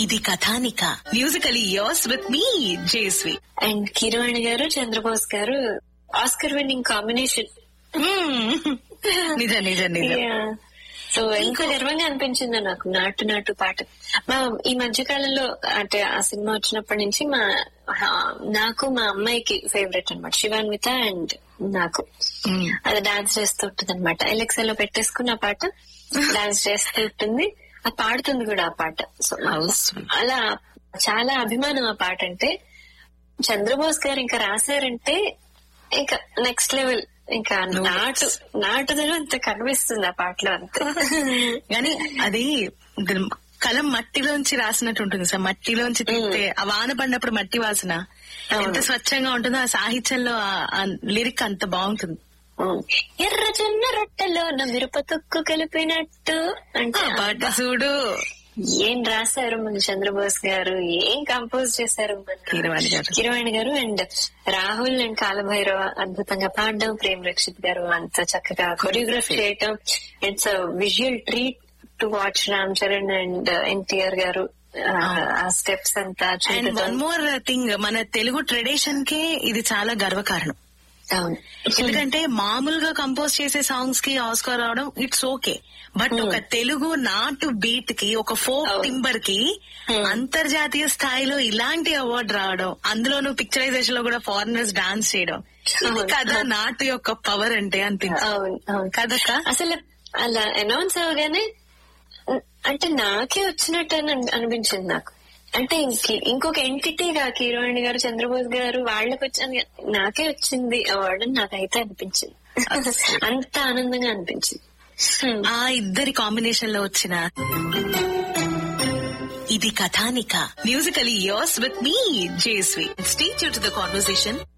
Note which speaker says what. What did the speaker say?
Speaker 1: ఇది కథానిక musically yours with me జేస్వి.
Speaker 2: And Keeravani గారు, చంద్రబోస్ గారు ఆస్కర్ విన్నింగ్ కాంబినేషన్.
Speaker 1: నిజం నిజం నిజం.
Speaker 2: సో ఎంత గర్వంగా అనిపించిందో నాకు నాటు నాటు పాట. ఈ మధ్య కాలంలో అంటే ఆ సినిమా వచ్చినప్పటి నుంచి నాకు మా అమ్మాయికి ఫేవరెట్ అనమాట శివాన్విత. అండ్ నాకు అది డాన్స్ చేస్తూ ఉంటుంది అనమాట. ఎలెక్సా లో పెట్టేసుకుని ఆ పాట డాన్స్ చేస్తూ ఉంటుంది, అది పాడుతుంది కూడా ఆ పాట. సో అలా చాలా అభిమానం ఆ పాట అంటే. చంద్రబోస్ గారు ఇంకా రాశారంటే ఇంకా నెక్స్ట్ లెవెల్. ఇంకా నాటుదల అంత కనిపిస్తుంది ఆ పాటలో అంతే.
Speaker 1: కానీ అది కలం మట్టిలోంచి రాసినట్టు ఉంటుంది సార్. మట్టిలోంచి తీస్తే ఆ వాన పడినప్పుడు మట్టి వాసన ఎంత స్వచ్ఛంగా ఉంటుందో ఆ సాహిత్యంలో ఆ లిరిక్ అంత బాగుంటుంది.
Speaker 2: ఎర్రజొన్న రొట్టెలో మిరప తొక్కు కలిపినట్టు అంటే
Speaker 1: పాట చూడు
Speaker 2: ఏం రాశారు మన చంద్రబోస్ గారు, ఏం కంపోజ్ చేశారు మన కీరవాణి గారు. అండ్ రాహుల్ అండ్ కాలభైరవ అద్భుతంగా పాడడం, ప్రేమ్ రక్షిత్ గారు అంత చక్కగా కొరియోగ్రాఫ్ చేయటం. It's visual treat to watch. Ram Charan and NTR గారు ఆ స్టెప్స్ అంతా.
Speaker 1: అండ్ వన్ మోర్ థింగ్, మన తెలుగు ట్రెడిషన్ కే ఇది చాలా గర్వకారణం. ఎందుకంటే మామూలుగా కంపోజ్ చేసే సాంగ్స్ కి ఆస్కార్ రావడం ఇట్స్ ఓకే, బట్ ఒక తెలుగు నాటు బీట్ కి, ఒక ఫోక్ టింబర్ కి అంతర్జాతీయ స్థాయిలో ఇలాంటి అవార్డు రావడం, అందులోనూ పిక్చరైజేషన్ లో కూడా ఫారినర్స్ డాన్స్ చేయడం, కదా నాటు యొక్క పవర్ అంటే అనిపించింది కదక్క.
Speaker 2: అసలు అలా అనౌన్స్ అవగానే అంటే నాకే వచ్చినట్టు అనిపించింది నాకు. అంటే ఇంకొక ఎంటిటీగా కీరవాణి గారు, చంద్రబోస్ గారు వాళ్ళకి వచ్చి నాకే వచ్చింది అవార్డు అని నాకైతే అనిపించింది. అంత ఆనందంగా అనిపించింది
Speaker 1: ఆ ఇద్దరి కాంబినేషన్ లో వచ్చిన ఇది కథానిక musically yours with me జేస్వి. Stay tune to the conversation.